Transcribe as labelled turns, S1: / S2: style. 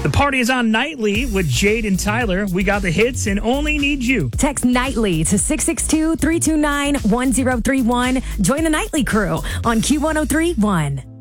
S1: The party is on nightly with Jade and Tyler. We got the hits and only need you.
S2: Text nightly to 662-329-1031. Join the nightly crew on Q103.1.